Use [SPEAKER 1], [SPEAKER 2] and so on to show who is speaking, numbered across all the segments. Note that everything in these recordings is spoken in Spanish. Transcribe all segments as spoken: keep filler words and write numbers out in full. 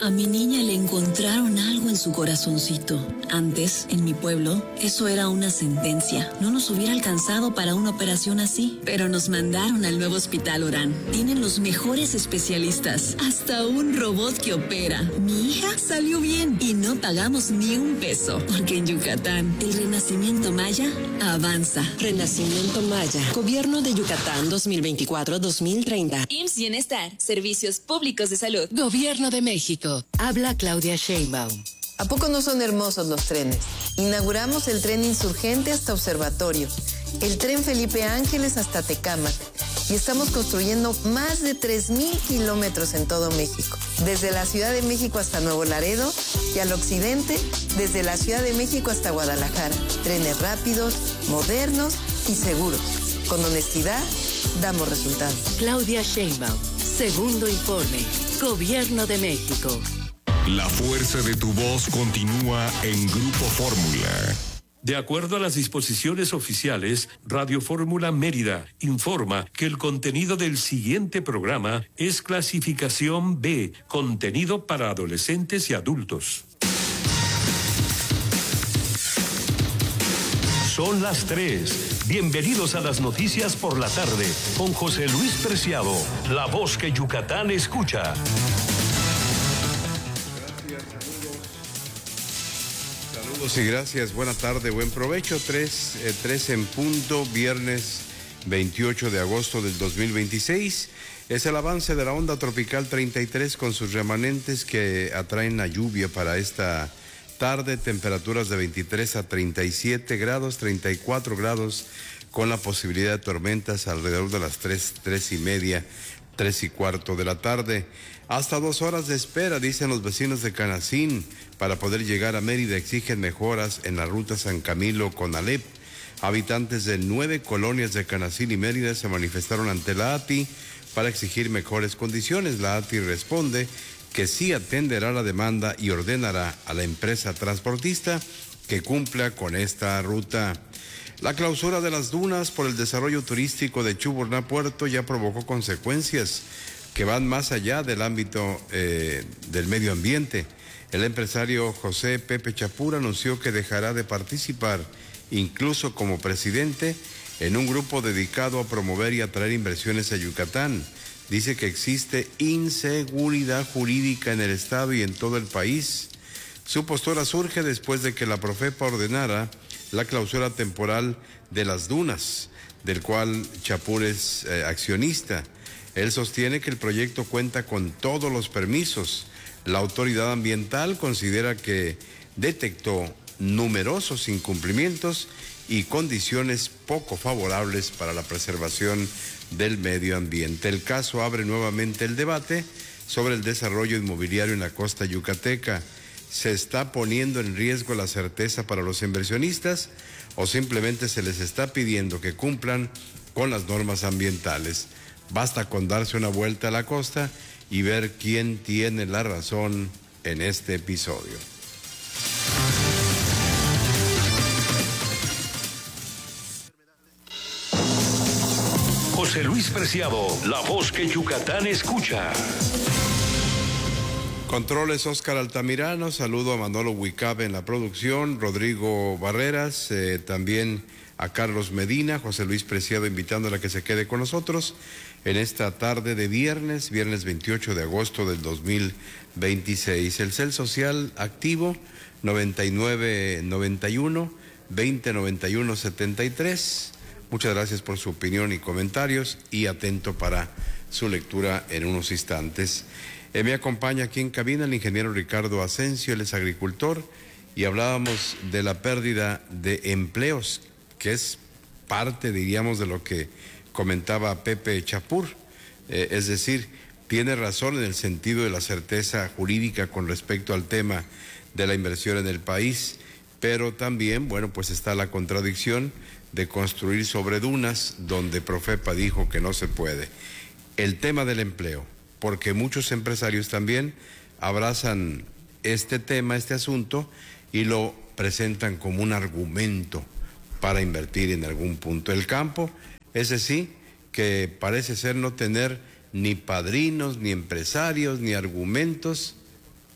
[SPEAKER 1] A mi niña le encontraron algo en su corazoncito. Antes, en mi pueblo, eso era una sentencia. No nos hubiera alcanzado para una operación así. Pero nos mandaron al nuevo Hospital Orán. Tienen los mejores especialistas. Hasta un robot que opera. Mi hija salió bien y no pagamos ni un peso. Porque en Yucatán, el renacimiento maya avanza.
[SPEAKER 2] Renacimiento Maya. Gobierno de Yucatán dos mil veinticuatro a dos mil treinta.
[SPEAKER 3] I M S S Bienestar. Servicios Públicos de Salud.
[SPEAKER 2] Gobierno de México. Habla Claudia Sheinbaum.
[SPEAKER 4] ¿A poco no son hermosos los trenes? Inauguramos el tren Insurgente hasta Observatorio, el tren Felipe Ángeles hasta Tecámac y estamos construyendo más de tres mil kilómetros en todo México. Desde la Ciudad de México hasta Nuevo Laredo y al occidente, desde la Ciudad de México hasta Guadalajara. Trenes rápidos, modernos y seguros. Con honestidad, damos resultados.
[SPEAKER 2] Claudia Sheinbaum. Segundo informe. Gobierno de México.
[SPEAKER 5] La fuerza de tu voz continúa en Grupo Fórmula.
[SPEAKER 6] De acuerdo a las disposiciones oficiales, Radio Fórmula Mérida informa que el contenido del siguiente programa es clasificación B, contenido para adolescentes y adultos.
[SPEAKER 7] Son las tres. Bienvenidos a las noticias por la tarde con José Luis Preciado, la voz que Yucatán escucha.
[SPEAKER 8] Gracias, saludos. Saludos y gracias. Buena tarde, buen provecho. Tres, eh, tres en punto, viernes veintiocho de agosto del dos mil veintiséis. Es el avance de la onda tropical treinta y tres con sus remanentes que atraen la lluvia para esta tarde, temperaturas de veintitrés a treinta y siete grados, treinta y cuatro grados, con la posibilidad de tormentas alrededor de las tres, tres y media, tres y cuarto de la tarde. Hasta dos horas de espera, dicen los vecinos de Canacín, para poder llegar a Mérida. Exigen mejoras en la ruta San Camilo-Conalep. Habitantes de nueve colonias de Canacín y Mérida se manifestaron ante la A T I para exigir mejores condiciones. La A T I responde que sí atenderá la demanda y ordenará a la empresa transportista que cumpla con esta ruta. La clausura de las dunas por el desarrollo turístico de Chuburná Puerto ya provocó consecuencias que van más allá del ámbito eh, del medio ambiente. El empresario José Pepe Chapur anunció que dejará de participar, incluso como presidente, en un grupo dedicado a promover y atraer inversiones a Yucatán. Dice que existe inseguridad jurídica en el estado y en todo el país. Su postura surge después de que la Profepa ordenara la clausura temporal de las dunas, del cual Chapur es eh, accionista. Él sostiene que el proyecto cuenta con todos los permisos. La autoridad ambiental considera que detectó numerosos incumplimientos y condiciones poco favorables para la preservación del medio ambiente. El caso abre nuevamente el debate sobre el desarrollo inmobiliario en la costa yucateca. ¿Se está poniendo en riesgo la certeza para los inversionistas o simplemente se les está pidiendo que cumplan con las normas ambientales? Basta con darse una vuelta a la costa y ver quién tiene la razón en este episodio.
[SPEAKER 7] José Luis Preciado, la voz que Yucatán escucha.
[SPEAKER 8] Controles Óscar Altamirano, saludo a Manolo Huicabe en la producción, Rodrigo Barreras, eh, también a Carlos Medina, José Luis Preciado invitándola a que se quede con nosotros en esta tarde de viernes, viernes veintiocho de agosto del dos mil veintiséis. El cel social activo noventa y nueve noventa y uno veinte noventa y uno setenta y tres. Muchas gracias por su opinión y comentarios y atento para su lectura en unos instantes. Eh, me acompaña aquí en cabina el ingeniero Ricardo Asensio, él es agricultor, y hablábamos de la pérdida de empleos, que es parte, diríamos, de lo que comentaba Pepe Chapur. Eh, es decir, tiene razón en el sentido de la certeza jurídica con respecto al tema de la inversión en el país, pero también, bueno, pues está la contradicción de construir sobre dunas donde Profepa dijo que no se puede. El tema del empleo, porque muchos empresarios también abrazan este tema, este asunto, y lo presentan como un argumento para invertir en algún punto. El campo, ese sí, que parece ser no tener ni padrinos, ni empresarios, ni argumentos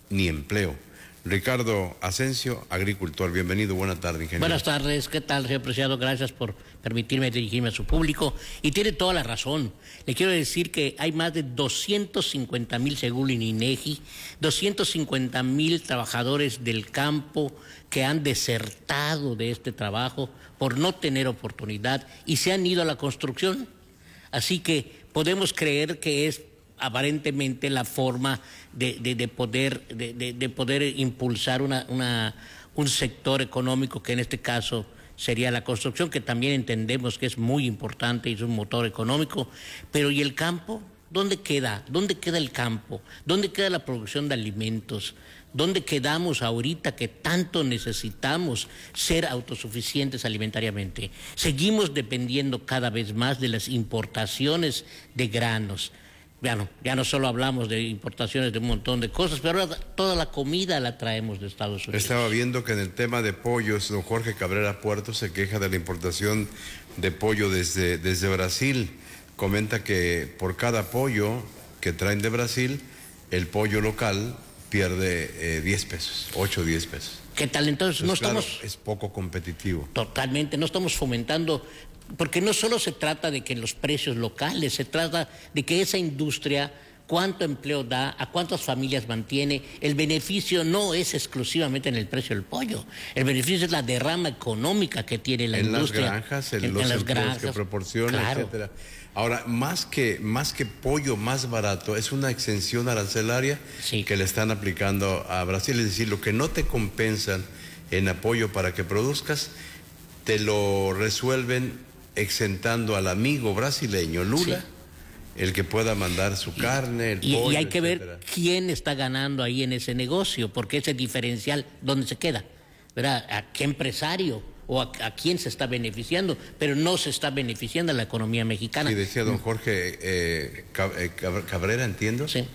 [SPEAKER 8] ni empleo. Ricardo Asensio, agricultor. Bienvenido, buena tarde, ingeniero.
[SPEAKER 9] Buenas tardes, ¿qué tal, señor Preciado? Gracias por permitirme dirigirme a su público. Y tiene toda la razón. Le quiero decir que hay más de doscientos cincuenta mil, según el INEGI, doscientos cincuenta mil trabajadores del campo que han desertado de este trabajo por no tener oportunidad y se han ido a la construcción. Así que podemos creer que es aparentemente la forma de, de, de, poder, de, de, de poder impulsar una, una, un sector económico que en este caso sería la construcción, que también entendemos que es muy importante y es un motor económico. Pero ¿y el campo? ¿Dónde queda? ¿Dónde queda el campo? ¿Dónde queda la producción de alimentos? ¿Dónde quedamos ahorita que tanto necesitamos ser autosuficientes alimentariamente? Seguimos dependiendo cada vez más de las importaciones de granos. Ya no, ya no solo hablamos de importaciones de un montón de cosas, pero ahora toda la comida la traemos de Estados Unidos.
[SPEAKER 8] Estaba viendo que en el tema de pollos, don Jorge Cabrera Puerto se queja de la importación de pollo desde, desde Brasil. Comenta que por cada pollo que traen de Brasil, el pollo local pierde eh, diez pesos, ocho o diez pesos.
[SPEAKER 9] ¿Qué tal? Entonces, Entonces no
[SPEAKER 8] claro,
[SPEAKER 9] estamos...
[SPEAKER 8] es poco competitivo.
[SPEAKER 9] Totalmente, no estamos fomentando... Porque no solo se trata de que los precios locales, se trata de que esa industria, cuánto empleo da, a cuántas familias mantiene. El beneficio no es exclusivamente en el precio del pollo, el beneficio es la derrama económica que tiene la
[SPEAKER 8] en
[SPEAKER 9] industria.
[SPEAKER 8] En las granjas, en, en los
[SPEAKER 9] en las
[SPEAKER 8] empleos
[SPEAKER 9] granjas,
[SPEAKER 8] que proporciona,
[SPEAKER 9] claro.
[SPEAKER 8] etcétera. Ahora, más que, más que pollo más barato, es una exención arancelaria
[SPEAKER 9] sí.
[SPEAKER 8] que le están aplicando a Brasil. Es decir, lo que no te compensan en apoyo para que produzcas, te lo resuelven exentando al amigo brasileño Lula, sí. el que pueda mandar su carne, el
[SPEAKER 9] y,
[SPEAKER 8] pollo,
[SPEAKER 9] y hay que
[SPEAKER 8] etcétera.
[SPEAKER 9] ver quién está ganando ahí en ese negocio, porque ese diferencial, ¿dónde se queda? ¿Verdad? ¿A qué empresario o a, a quién se está beneficiando? Pero no se está beneficiando a la economía mexicana.
[SPEAKER 8] Sí, decía don Jorge eh, Cabrera, entiendo,
[SPEAKER 9] sí.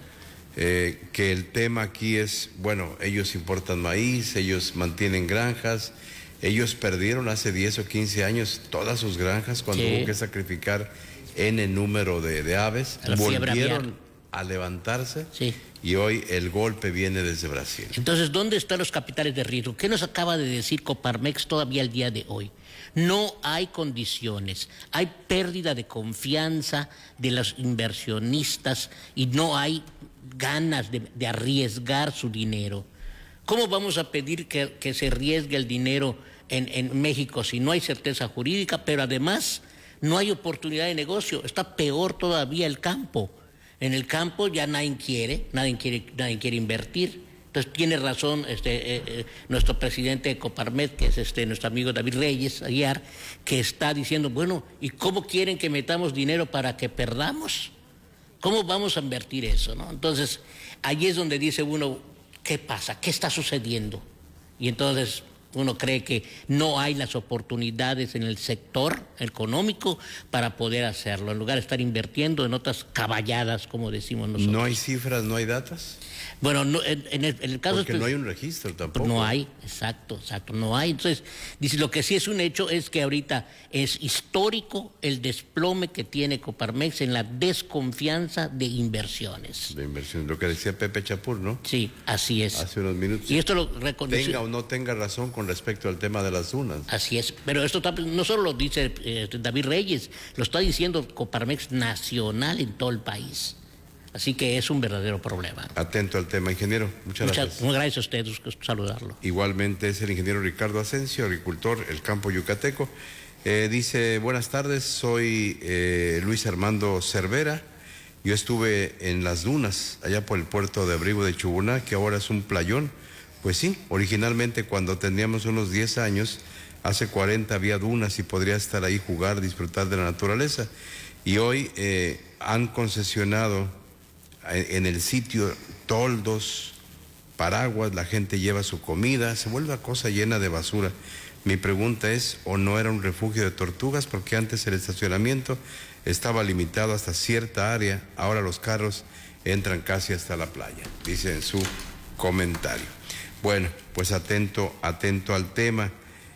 [SPEAKER 8] eh, que el tema aquí es, bueno, ellos importan maíz, ellos mantienen granjas. Ellos perdieron hace diez o quince años todas sus granjas cuando sí. hubo que sacrificar N número de, de aves. Volvieron a levantarse
[SPEAKER 9] sí.
[SPEAKER 8] y hoy el golpe viene desde Brasil.
[SPEAKER 9] Entonces, ¿dónde están los capitales de riesgo? ¿Qué nos acaba de decir Coparmex todavía el día de hoy? No hay condiciones, hay pérdida de confianza de los inversionistas y no hay ganas de, de arriesgar su dinero. ¿Cómo vamos a pedir que, que se arriesgue el dinero en, en México si no hay certeza jurídica, pero además no hay oportunidad de negocio? Está peor todavía el campo. En el campo ya nadie quiere, nadie quiere, nadie quiere invertir. Entonces tiene razón este, eh, eh, nuestro presidente de Coparmex, que es este, nuestro amigo David Reyes Aguiar, que está diciendo, bueno, ¿y cómo quieren que metamos dinero para que perdamos? ¿Cómo vamos a invertir eso, no? Entonces, ahí es donde dice uno, ¿qué pasa? ¿Qué está sucediendo? Y entonces uno cree que no hay las oportunidades en el sector económico para poder hacerlo, en lugar de estar invirtiendo en otras caballadas, como decimos nosotros.
[SPEAKER 8] ¿No hay cifras, no hay datas?
[SPEAKER 9] Bueno, no, en, en, el, en el caso...
[SPEAKER 8] Porque no hay un registro tampoco.
[SPEAKER 9] No hay, exacto, exacto, no hay. Entonces, dice, lo que sí es un hecho es que ahorita es histórico el desplome que tiene Coparmex en la desconfianza de inversiones.
[SPEAKER 8] De inversiones, lo que decía Pepe Chapur, ¿no?
[SPEAKER 9] Sí, así es.
[SPEAKER 8] Hace unos minutos.
[SPEAKER 9] Y esto lo reconoce...
[SPEAKER 8] Tenga o no tenga razón con respecto al tema de las dunas.
[SPEAKER 9] Así es, pero esto no solo lo dice eh, David Reyes, lo está diciendo Coparmex nacional en todo el país. Así que es un verdadero problema.
[SPEAKER 8] Atento al tema, ingeniero. Muchas, Muchas gracias.
[SPEAKER 9] Muy gracias a ustedes, saludarlo.
[SPEAKER 8] Igualmente es el ingeniero Ricardo Asensio, agricultor, el campo yucateco. Eh, dice, buenas tardes, soy eh, Luis Armando Cervera. Yo estuve en las dunas, allá por el puerto de abrigo de Chubuná, que ahora es un playón. Pues sí, originalmente cuando teníamos unos diez años, hace cuarenta había dunas y podría estar ahí, jugar, disfrutar de la naturaleza. Y hoy eh, han concesionado en el sitio toldos, paraguas, la gente lleva su comida, se vuelve una cosa llena de basura. Mi pregunta es, ¿o no era un refugio de tortugas? Porque antes el estacionamiento estaba limitado hasta cierta área, ahora los carros entran casi hasta la playa, dice en su comentario. Bueno, pues atento, atento al tema.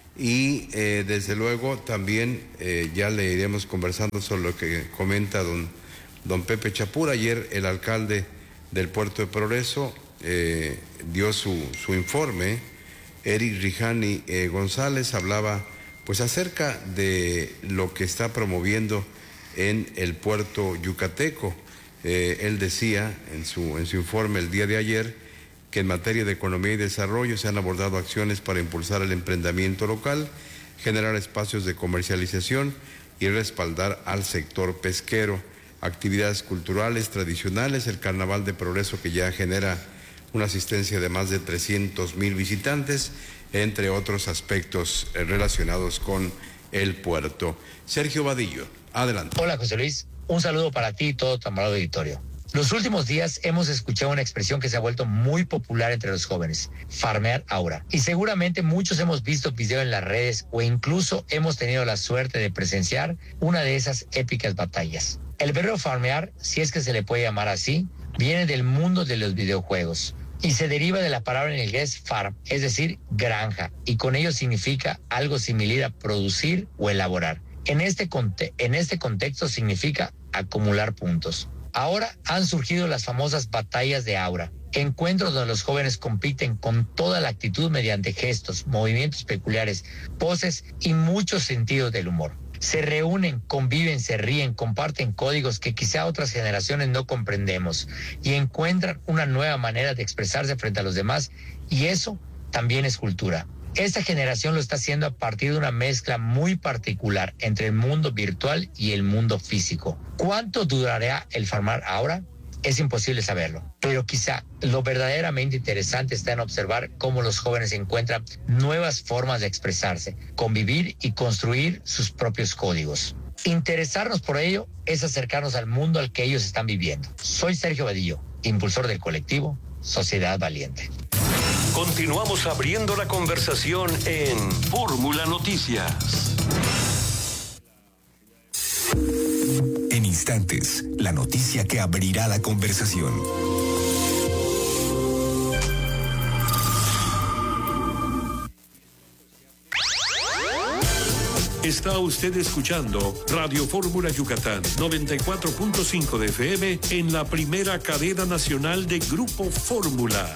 [SPEAKER 8] Y eh, desde luego también eh, ya le iremos conversando sobre lo que comenta don, don Pepe Chapur. Ayer el alcalde del Puerto de Progreso eh, dio su, su informe. Eric Rijani eh, González hablaba pues acerca de lo que está promoviendo en el puerto yucateco. Eh, él decía en su, en su informe el día de ayer que en materia de economía y desarrollo se han abordado acciones para impulsar el emprendimiento local, generar espacios de comercialización y respaldar al sector pesquero, actividades culturales tradicionales, el Carnaval de Progreso que ya genera una asistencia de más de trescientos mil visitantes, entre otros aspectos relacionados con el puerto. Sergio Vadillo, adelante.
[SPEAKER 10] Hola José Luis, un saludo para ti y todo tu amado auditorio. Los últimos días hemos escuchado una expresión que se ha vuelto muy popular entre los jóvenes, farmear aura. Y seguramente muchos hemos visto videos en las redes o incluso hemos tenido la suerte de presenciar una de esas épicas batallas. El verbo farmear, si es que se le puede llamar así, viene del mundo de los videojuegos y se deriva de la palabra en inglés farm, es decir, granja, y con ello significa algo similar a producir o elaborar. En este, conte- en este contexto significa acumular puntos. Ahora han surgido las famosas batallas de aura, encuentros donde los jóvenes compiten con toda la actitud mediante gestos, movimientos peculiares, poses y muchos sentidos del humor. Se reúnen, conviven, se ríen, comparten códigos que quizá otras generaciones no comprendemos y encuentran una nueva manera de expresarse frente a los demás, y eso también es cultura. Esta generación lo está haciendo a partir de una mezcla muy particular entre el mundo virtual y el mundo físico. ¿Cuánto durará el farmar ahora? Es imposible saberlo, pero quizá lo verdaderamente interesante está en observar cómo los jóvenes encuentran nuevas formas de expresarse, convivir y construir sus propios códigos. Interesarnos por ello es acercarnos al mundo al que ellos están viviendo. Soy Sergio Vadillo, impulsor del colectivo Sociedad Valiente.
[SPEAKER 7] Continuamos abriendo la conversación en Fórmula Noticias.
[SPEAKER 5] En instantes, la noticia que abrirá la conversación.
[SPEAKER 6] Está usted escuchando Radio Fórmula Yucatán noventa y cuatro punto cinco de F M en la primera cadena nacional de Grupo Fórmula.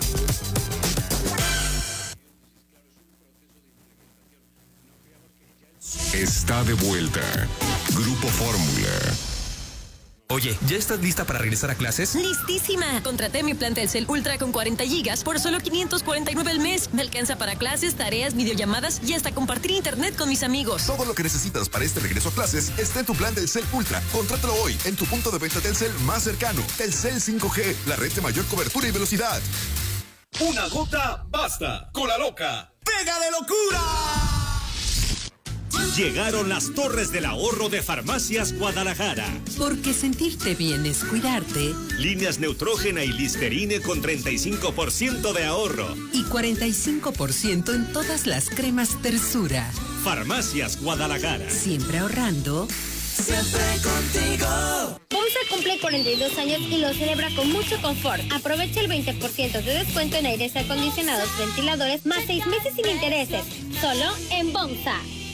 [SPEAKER 5] Está de vuelta. Grupo Fórmula.
[SPEAKER 11] Oye, ¿ya estás lista para regresar a clases?
[SPEAKER 12] ¡Listísima! Contraté mi plan Telcel Ultra con cuarenta gigas por solo quinientos cuarenta y nueve al mes. Me alcanza para clases, tareas, videollamadas y hasta compartir internet con mis amigos.
[SPEAKER 13] Todo lo que necesitas para este regreso a clases está en tu plan Telcel Ultra. Contrátalo hoy en tu punto de venta Telcel más cercano. Telcel cinco G, la red de mayor cobertura y velocidad.
[SPEAKER 14] Una gota basta. Cola Loca. ¡Pega de locura! Llegaron las torres del ahorro de Farmacias Guadalajara.
[SPEAKER 15] Porque sentirte bien es cuidarte.
[SPEAKER 14] Líneas Neutrógena y Listerine con treinta y cinco por ciento de ahorro.
[SPEAKER 15] Y cuarenta y cinco por ciento en todas las cremas Tersura.
[SPEAKER 14] Farmacias Guadalajara.
[SPEAKER 15] Siempre ahorrando.
[SPEAKER 16] Siempre contigo. FOMSA cumple cuarenta y dos años y lo celebra con mucho confort. Aprovecha el veinte por ciento de descuento en aires acondicionados, ventiladores, más seis meses sin intereses. Solo en FOMSA.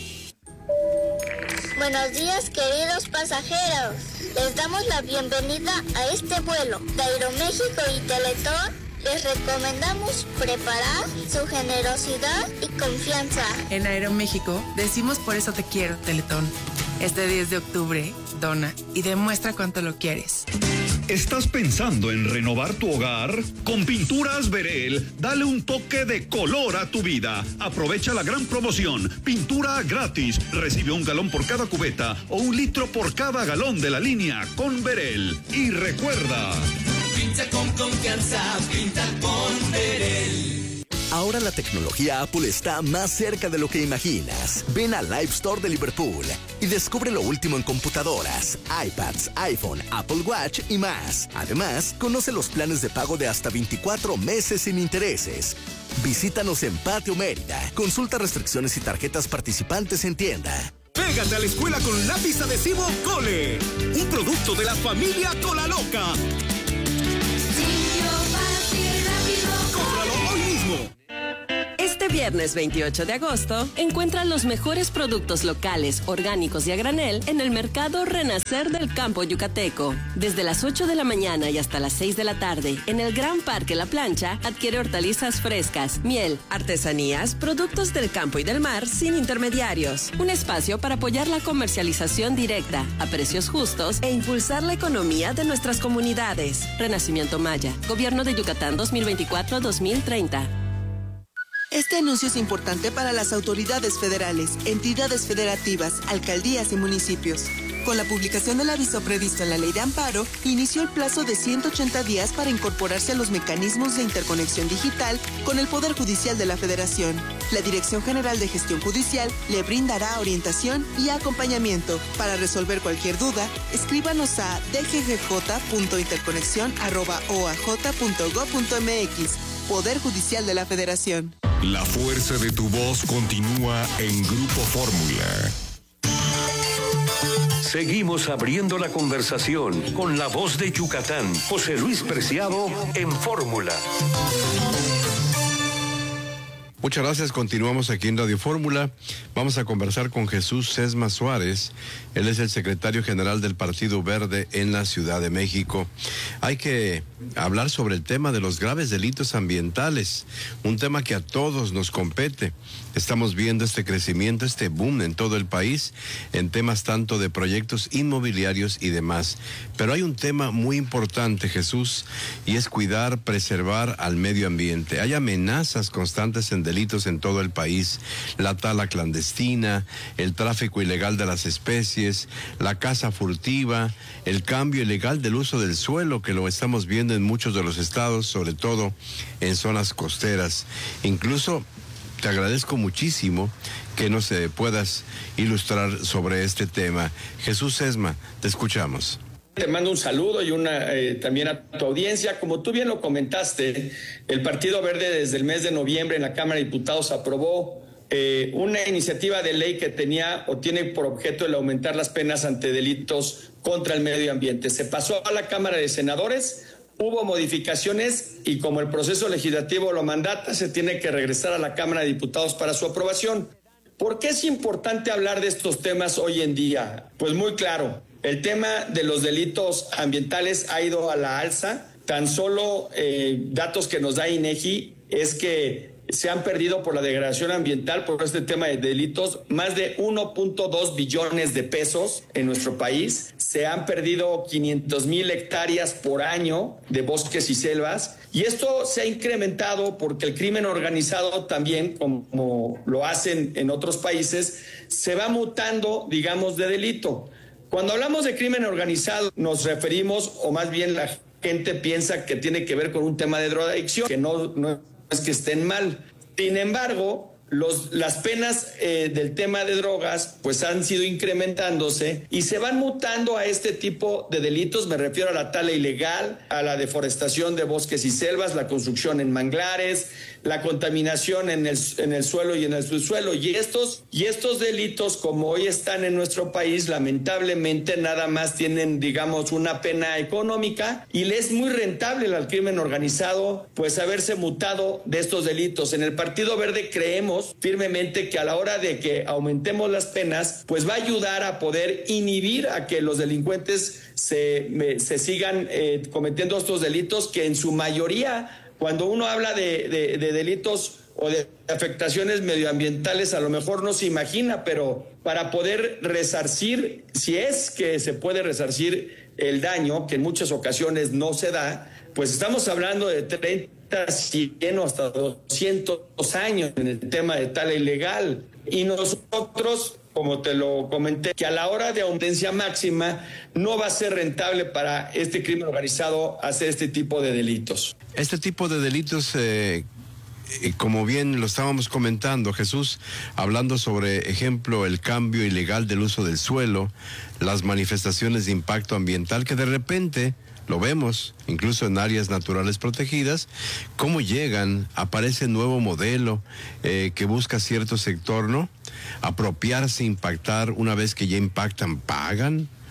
[SPEAKER 17] Buenos días, queridos pasajeros. Les damos la bienvenida a este vuelo de Aeroméxico y Teletón. Les recomendamos preparar su generosidad y confianza.
[SPEAKER 18] En Aeroméxico decimos por eso te quiero, Teletón. Este diez de octubre, dona y demuestra cuánto lo quieres.
[SPEAKER 19] ¿Estás pensando en renovar tu hogar? Con Pinturas Verel, dale un toque de color a tu vida. Aprovecha la gran promoción. Pintura gratis. Recibe un galón por cada cubeta o un litro por cada galón de la línea con Verel. Y recuerda...
[SPEAKER 16] Pinta con confianza, pinta con Verel.
[SPEAKER 20] Ahora la tecnología Apple está más cerca de lo que imaginas. Ven al Live Store de Liverpool y descubre lo último en computadoras, iPads, iPhone, Apple Watch y más. Además, conoce los planes de pago de hasta veinticuatro meses sin intereses. Visítanos en Patio Mérida. Consulta restricciones y tarjetas participantes en tienda.
[SPEAKER 14] Pégate a la escuela con lápiz adhesivo Cole, un producto de la familia Cola Loca.
[SPEAKER 2] viernes veintiocho de agosto, encuentra los mejores productos locales, orgánicos y a granel en el mercado Renacer del Campo Yucateco. Desde las ocho de la mañana y hasta las seis de la tarde, en el Gran Parque La Plancha, adquiere hortalizas frescas, miel, artesanías, productos del campo y del mar sin intermediarios. Un espacio para apoyar la comercialización directa, a precios justos e impulsar la economía de nuestras comunidades. Renacimiento Maya, Gobierno de Yucatán dos mil veinticuatro a dos mil treinta.
[SPEAKER 21] Este anuncio es importante para las autoridades federales, entidades federativas, alcaldías y municipios. Con la publicación del aviso previsto en la Ley de Amparo, inició el plazo de ciento ochenta días para incorporarse a los mecanismos de interconexión digital con el Poder Judicial de la Federación. La Dirección General de Gestión Judicial le brindará orientación y acompañamiento. Para resolver cualquier duda, escríbanos a d g g j punto interconexión arroba o a j punto gob punto m x. Poder Judicial de la Federación.
[SPEAKER 5] La fuerza de tu voz continúa en Grupo Fórmula.
[SPEAKER 6] Seguimos abriendo la conversación con la voz de Yucatán, José Luis Preciado en Fórmula.
[SPEAKER 8] Muchas gracias, continuamos aquí en Radio Fórmula. Vamos a conversar con Jesús Sesma Suárez. Él es el secretario general del Partido Verde en la Ciudad de México. Hay que hablar sobre el tema de los graves delitos ambientales, un tema que a todos nos compete. Estamos viendo este crecimiento, este boom en todo el país, en temas tanto de proyectos inmobiliarios y demás. Pero hay un tema muy importante, Jesús, y es cuidar, preservar al medio ambiente. Hay amenazas constantes en delitos en todo el país: la tala clandestina, el tráfico ilegal de las especies, la caza furtiva, el cambio ilegal del uso del suelo, que lo estamos viendo en muchos de los estados, sobre todo en zonas costeras. Incluso te agradezco muchísimo que nos eh, puedas ilustrar sobre este tema. Jesús Sesma, te escuchamos.
[SPEAKER 22] Te mando un saludo y una eh, también a tu audiencia. Como tú bien lo comentaste, el Partido Verde desde el mes de noviembre en la Cámara de Diputados aprobó eh, una iniciativa de ley que tenía o tiene por objeto el aumentar las penas ante delitos contra el medio ambiente. Se pasó a la Cámara de Senadores, hubo modificaciones y como el proceso legislativo lo mandata, se tiene que regresar a la Cámara de Diputados para su aprobación. ¿Por qué es importante hablar de estos temas hoy en día? Pues muy claro, el tema de los delitos ambientales ha ido a la alza. Tan solo eh, datos que nos da INEGI es que se han perdido por la degradación ambiental, por este tema de delitos, más de uno punto dos billones de pesos en nuestro país. Se han perdido quinientas mil hectáreas por año de bosques y selvas. Y esto se ha incrementado porque el crimen organizado también, como lo hacen en otros países, se va mutando, digamos, de delito. Cuando hablamos de crimen organizado, nos referimos, o más bien la gente piensa que tiene que ver con un tema de drogadicción, que no, no es que estén mal. Sin embargo, los, las penas eh, del tema de drogas pues han sido incrementándose y se van mutando a este tipo de delitos. Me refiero a la tala ilegal, a la deforestación de bosques y selvas, la construcción en manglares, la contaminación en el, en el suelo y en el subsuelo. Y estos, y estos delitos, como hoy están en nuestro país, lamentablemente nada más tienen, digamos, una pena económica y le es muy rentable al crimen organizado pues haberse mutado de estos delitos. En el Partido Verde creemos firmemente que a la hora de que aumentemos las penas, pues va a ayudar a poder inhibir a que los delincuentes se, se sigan eh, cometiendo estos delitos que en su mayoría, cuando uno habla de, de, de delitos o de afectaciones medioambientales, a lo mejor no se imagina, pero para poder resarcir, si es que se puede resarcir el daño, que en muchas ocasiones no se da, pues estamos hablando de treinta, cien o hasta doscientos años en el tema de tala ilegal. Y nosotros, como te lo comenté, que a la hora de audiencia máxima no va a ser rentable para este crimen organizado hacer este tipo de delitos.
[SPEAKER 8] Este tipo de delitos, eh, como bien lo estábamos comentando, Jesús, hablando sobre, ejemplo, el cambio ilegal del uso del suelo, las manifestaciones de impacto ambiental, que de repente lo vemos, incluso en áreas naturales protegidas, cómo llegan, aparece un nuevo modelo eh, que busca cierto sector, ¿no? Apropiarse, impactar, una vez que ya impactan, pagan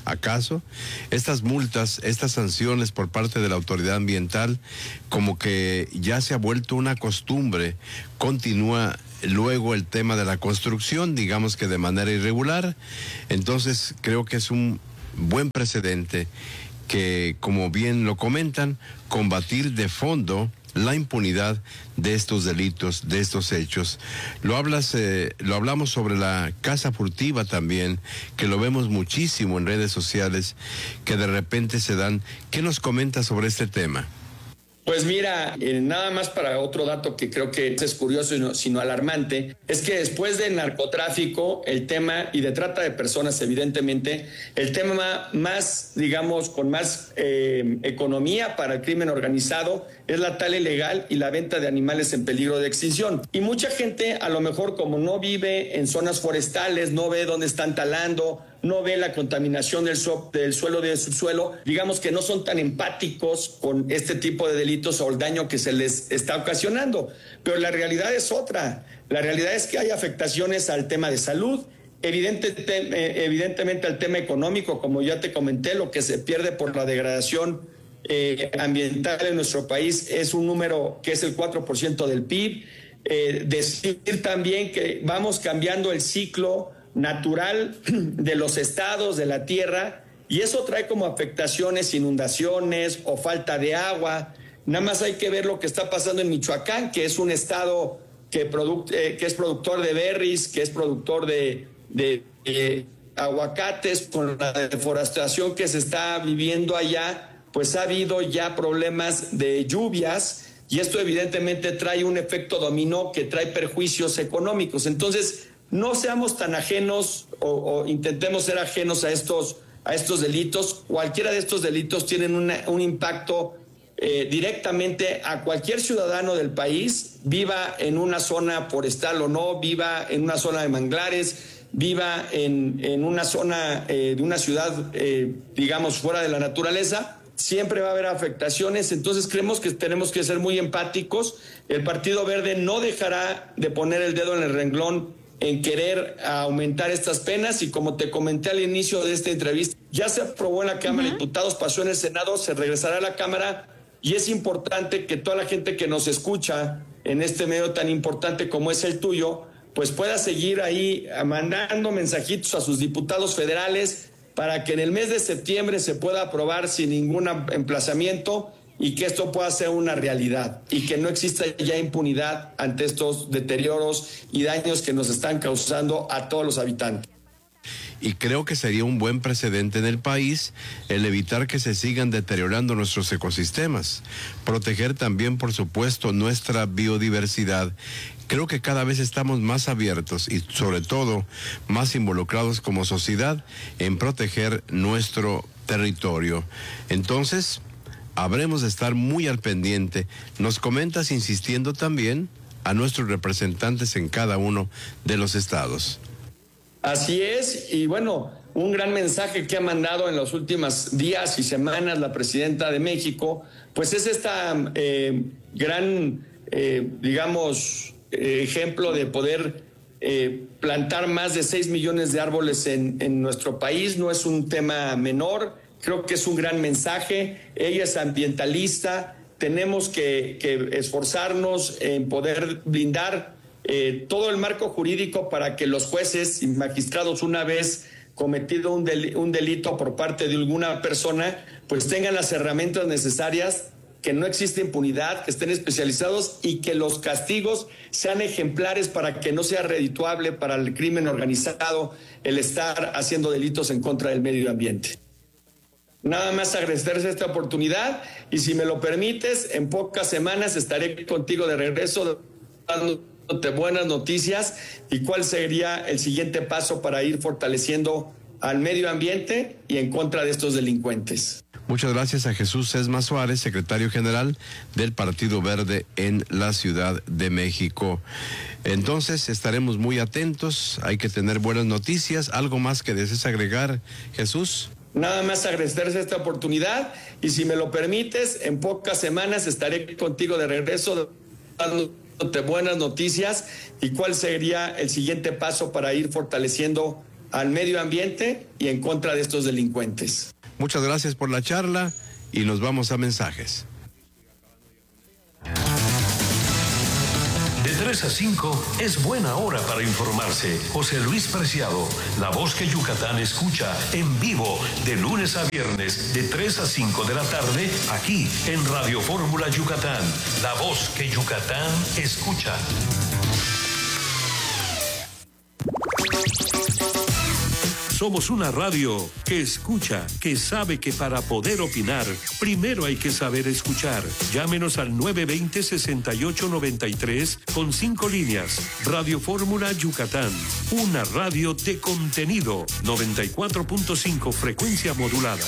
[SPEAKER 8] ¿Acaso? Estas multas, estas sanciones por parte de la autoridad ambiental, como que ya se ha vuelto una costumbre. Continúa luego el tema de la construcción, digamos que de manera irregular. Entonces creo que es un buen precedente que, como bien lo comentan, combatir de fondo la impunidad de estos delitos, de estos hechos. Lo hablas, eh, lo hablamos sobre la caza furtiva también, que lo vemos muchísimo en redes sociales, que de repente se dan. ¿Qué nos comentas sobre este tema?
[SPEAKER 22] Pues mira, eh, nada más para otro dato que creo que es curioso, sino, sino alarmante, es que después del narcotráfico, el tema, y de trata de personas evidentemente, el tema más, digamos, con más eh, economía para el crimen organizado es la tala ilegal y la venta de animales en peligro de extinción. Y mucha gente, a lo mejor como no vive en zonas forestales, no ve dónde están talando, no ve la contaminación del, su del suelo del subsuelo, digamos que no son tan empáticos con este tipo de delitos o el daño que se les está ocasionando. Pero la realidad es otra. La realidad es que hay afectaciones al tema de salud, evidente, eh, evidentemente al tema económico, como ya te comenté, lo que se pierde por la degradación eh, ambiental en nuestro país es un número que es el cuatro por ciento del P I B. Eh, decir también que vamos cambiando el ciclo natural de los estados, de la tierra, y eso trae como afectaciones, inundaciones o falta de agua. Nada más hay que ver lo que está pasando en Michoacán, que es un estado que, eh, que es productor de berries, que es productor de, de, de aguacates. Con la deforestación que se está viviendo allá, pues ha habido ya problemas de lluvias, y esto evidentemente trae un efecto dominó que trae perjuicios económicos. Entonces, no seamos tan ajenos o, o intentemos ser ajenos a estos, a estos delitos. Cualquiera de estos delitos tienen una, un impacto eh, directamente a cualquier ciudadano del país, viva en una zona forestal o no, viva en una zona de manglares, viva en, en una zona eh, de una ciudad, eh, digamos, fuera de la naturaleza. Siempre va a haber afectaciones, entonces creemos que tenemos que ser muy empáticos. El Partido Verde no dejará de poner el dedo en el renglón en querer aumentar estas penas, y como te comenté al inicio de esta entrevista, ya se aprobó en la Cámara de Diputados, pasó en el Senado, se regresará a la Cámara, y es importante que toda la gente que nos escucha en este medio tan importante como es el tuyo, pues pueda seguir ahí mandando mensajitos a sus diputados federales para que en el mes de septiembre se pueda aprobar sin ningún emplazamiento y que esto pueda ser una realidad y que no exista ya impunidad ante estos deterioros y daños que nos están causando a todos los habitantes.
[SPEAKER 8] Y creo que sería un buen precedente en el país el evitar que se sigan deteriorando nuestros ecosistemas, proteger también, por supuesto, nuestra biodiversidad. Creo que cada vez estamos más abiertos y sobre todo más involucrados como sociedad en proteger nuestro territorio. Entonces, habremos de estar muy al pendiente. Nos comentas insistiendo también a nuestros representantes en cada uno de los estados.
[SPEAKER 22] Así es, y bueno, un gran mensaje que ha mandado en los últimos días y semanas la presidenta de México, pues es esta eh, gran, eh, digamos, eh, ejemplo de poder eh, plantar más de seis millones de árboles en, en nuestro país. No es un tema menor, creo que es un gran mensaje. Ella es ambientalista, tenemos que, que esforzarnos en poder blindar Eh, todo el marco jurídico para que los jueces y magistrados, una vez cometido un, del, un delito por parte de alguna persona, pues tengan las herramientas necesarias, que no existe impunidad, que estén especializados y que los castigos sean ejemplares para que no sea redituable para el crimen organizado el estar haciendo delitos en contra del medio ambiente. Nada más agradecerles esta oportunidad y, si me lo permites, en pocas semanas estaré contigo de regreso dando buenas noticias y cuál sería el siguiente paso para ir fortaleciendo al medio ambiente y en contra de estos delincuentes.
[SPEAKER 8] Muchas gracias a Jesús Sesma Suárez, secretario general del Partido Verde en la Ciudad de México. Entonces estaremos muy atentos, hay que tener buenas noticias. ¿Algo más que desees agregar, Jesús?
[SPEAKER 22] Nada más agradecerles esta oportunidad y, si me lo permites, en pocas semanas estaré contigo de regreso dando buenas noticias y cuál sería el siguiente paso para ir fortaleciendo al medio ambiente y en contra de estos delincuentes.
[SPEAKER 8] Muchas gracias por la charla y nos vamos a mensajes.
[SPEAKER 7] De tres a cinco es buena hora para informarse. José Luis Preciado, la voz que Yucatán escucha en vivo de lunes a viernes de tres a cinco de la tarde aquí en Radio Fórmula Yucatán. La voz que Yucatán escucha. Somos una radio que escucha, que sabe que para poder opinar, primero hay que saber escuchar. Llámenos al nueve dos cero, seis ocho nueve tres con cinco líneas. Radio Fórmula Yucatán, una radio de contenido. noventa y cuatro punto cinco frecuencia modulada.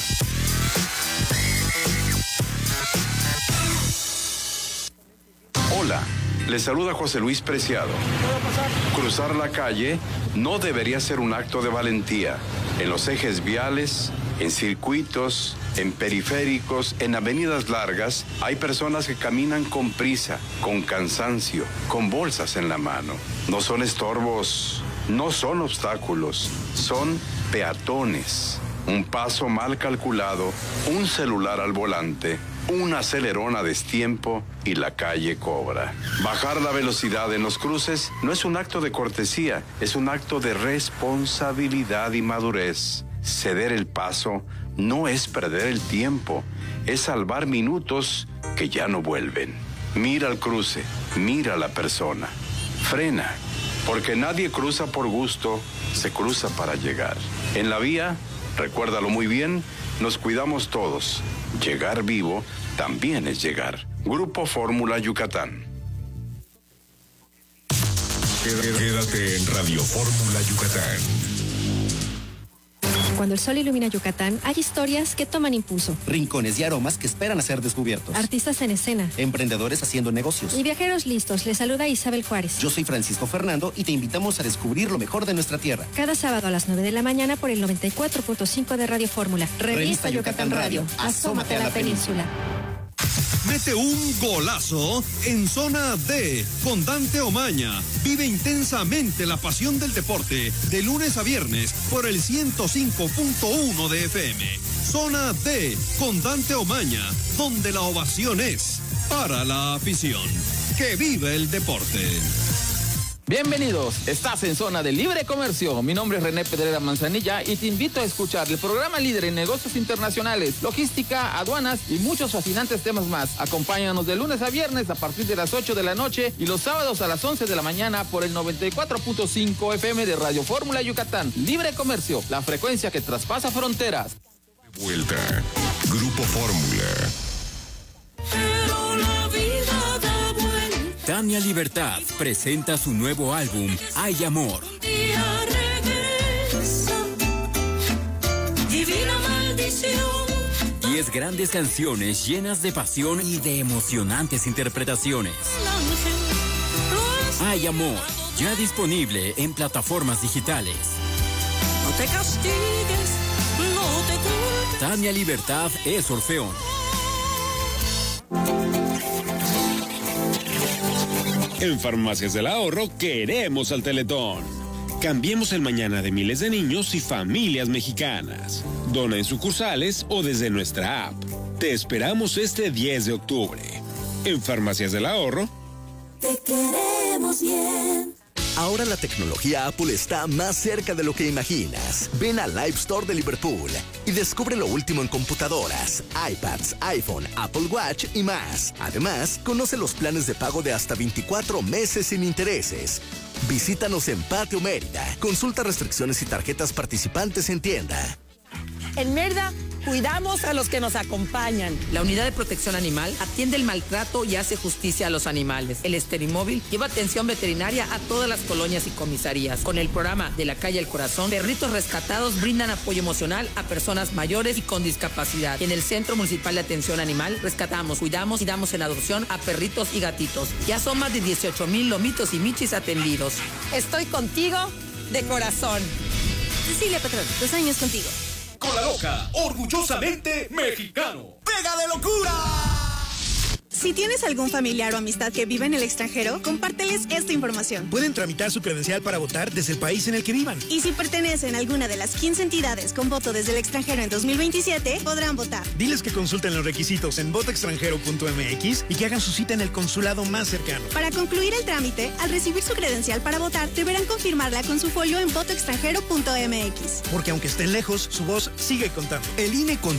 [SPEAKER 8] Hola, les saluda José Luis Preciado. Cruzar la calle no debería ser un acto de valentía. En los ejes viales, en circuitos, en periféricos, en avenidas largas, hay personas que caminan con prisa, con cansancio, con bolsas en la mano. No son estorbos, no son obstáculos, son peatones. Un paso mal calculado, un celular al volante, un acelerón a destiempo y la calle cobra. Bajar la velocidad en los cruces no es un acto de cortesía, es un acto de responsabilidad y madurez. Ceder el paso no es perder el tiempo, es salvar minutos que ya no vuelven. Mira el cruce, mira a la persona. Frena, porque nadie cruza por gusto, se cruza para llegar. En la vía, recuérdalo muy bien, nos cuidamos todos. Llegar vivo también es llegar. Grupo Fórmula Yucatán.
[SPEAKER 5] Quédate en Radio Fórmula Yucatán.
[SPEAKER 1] Cuando el sol ilumina Yucatán, hay historias que toman impulso.
[SPEAKER 3] Rincones y aromas que esperan a ser descubiertos.
[SPEAKER 1] Artistas en escena.
[SPEAKER 3] Emprendedores haciendo negocios.
[SPEAKER 1] Y viajeros listos. Les saluda Isabel Juárez.
[SPEAKER 3] Yo soy Francisco Fernando y te invitamos a descubrir lo mejor de nuestra tierra.
[SPEAKER 1] Cada sábado a las nueve de la mañana por el noventa y cuatro punto cinco de Radio Fórmula. Revista, Revista Yucatán, Yucatán Radio. Asómate a la península.
[SPEAKER 14] Mete un golazo en Zona D con Dante Omaña. Vive intensamente la pasión del deporte de lunes a viernes por el ciento cinco punto uno de F M. Zona D con Dante Omaña, donde la ovación es para la afición. ¡Que vive el deporte!
[SPEAKER 23] Bienvenidos, estás en Zona de Libre Comercio. Mi nombre es René Pedrera Manzanilla y te invito a escuchar el programa líder en negocios internacionales, logística, aduanas y muchos fascinantes temas más. Acompáñanos de lunes a viernes a partir de las ocho de la noche y los sábados a las once de la mañana por el noventa y cuatro punto cinco F M de Radio Fórmula Yucatán. Libre Comercio, la frecuencia que traspasa fronteras.
[SPEAKER 5] De vuelta, Grupo Fórmula.
[SPEAKER 24] Tania Libertad presenta su nuevo álbum, Hay Amor.
[SPEAKER 25] Divina maldición.
[SPEAKER 24] Diez grandes canciones llenas de pasión y de emocionantes interpretaciones. Hay Amor, ya disponible en plataformas digitales.
[SPEAKER 25] No te castigues, no te culpes.
[SPEAKER 24] Tania Libertad es Orfeón.
[SPEAKER 26] En Farmacias del Ahorro queremos al Teletón. Cambiemos el mañana de miles de niños y familias mexicanas. Dona en sucursales o desde nuestra app. Te esperamos este diez de octubre. En Farmacias del Ahorro.
[SPEAKER 25] Te queremos bien.
[SPEAKER 20] Ahora la tecnología Apple está más cerca de lo que imaginas. Ven al Live Store de Liverpool y descubre lo último en computadoras, iPads, iPhone, Apple Watch y más. Además, conoce los planes de pago de hasta veinticuatro meses sin intereses. Visítanos en Patio Mérida. Consulta restricciones y tarjetas participantes en tienda.
[SPEAKER 27] En Mérida, cuidamos a los que nos acompañan. La Unidad de Protección Animal atiende el maltrato y hace justicia a los animales. El Esterimóvil lleva atención veterinaria a todas las colonias y comisarías. Con el programa De la Calle al Corazón, perritos rescatados brindan apoyo emocional a personas mayores y con discapacidad. En el Centro Municipal de Atención Animal, rescatamos, cuidamos y damos en adopción a perritos y gatitos. Ya son más de dieciocho mil lomitos y michis atendidos. Estoy contigo de corazón.
[SPEAKER 1] Cecilia Petrón, dos años contigo.
[SPEAKER 14] Con la loca, orgullosamente mexicano. ¡Pega de locura!
[SPEAKER 4] Si tienes algún familiar o amistad que vive en el extranjero, compárteles esta información.
[SPEAKER 9] Pueden tramitar su credencial para votar desde el país en el que vivan.
[SPEAKER 4] Y si pertenecen a alguna de las quince entidades con voto desde el extranjero en dos mil veintisiete, podrán votar.
[SPEAKER 9] Diles que consulten los requisitos en voto extranjero punto m x y que hagan su cita en el consulado más cercano.
[SPEAKER 4] Para concluir el trámite, al recibir su credencial para votar, deberán confirmarla con su folio en voto extranjero punto m x.
[SPEAKER 9] Porque aunque estén lejos, su voz sigue contando.
[SPEAKER 10] El I N E con